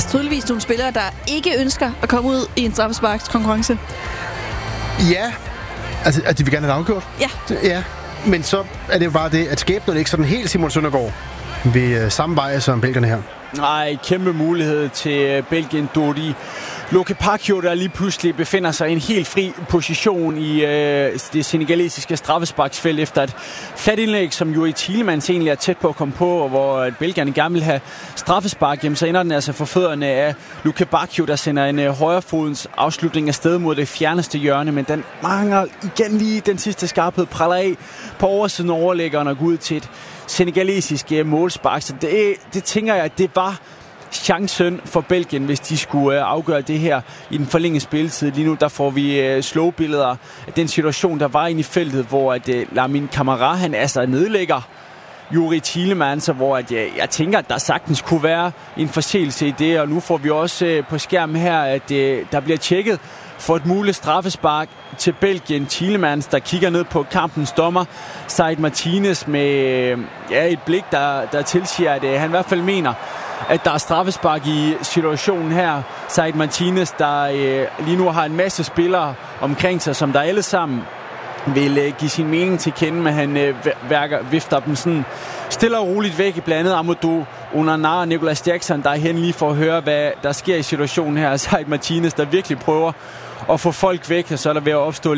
tydeligvis nogle spillere, der ikke ønsker at komme ud i en straffesparkskonkurrence. Ja, altså de vil gerne have det afgjort. Ja, men så er det jo bare det, at skæbnen ikke sådan helt Simon Søndergaard ved samme vej som belgierne her. Nej, kæmpe mulighed til Belgien. Dodi Lokepakio, der lige pludselig befinder sig i en helt fri position i det senegalesiske straffesparksfelt efter et fladt indlæg, som Youri Tielemans egentlig er tæt på at komme på, og hvor belgierne gerne vil have straffespark. Jamen, så ender den altså for fødderne af Lokepakio, der sender en højrefodens afslutning afsted mod det fjerneste hjørne, men den mangler igen lige den sidste skarphed, praller af på oversiden overlæggeren og går ud til et senegalesisk målspark. Så det tænker jeg, at det var chancen for Belgien, hvis de skulle afgøre det her i den forlængede spilletid. Lige nu der får vi slow-billeder af den situation, der var inde i feltet, hvor at Lamine Camara, han altså nedlægger Youri Tielemans, hvor at, jeg tænker, at der sagtens kunne være en forseelse i det, og nu får vi også på skærmen her, at der bliver tjekket for et muligt straffespark til Belgien. Tielemans, der kigger ned på kampens dommer, Said Martinez, med et blik, der tilsiger, at han i hvert fald mener, at der er straffespark i situationen her. Said Martinez, der lige nu har en masse spillere omkring sig, som der alle sammen vil give sin mening til kende, men han vifter dem sådan stille og roligt væk, blandt andet Amadou Onana og Nicolas Jackson, der er hen lige for at høre, hvad der sker i situationen her. Said Martinez, der virkelig prøver at få folk væk, og så er der ved at opstå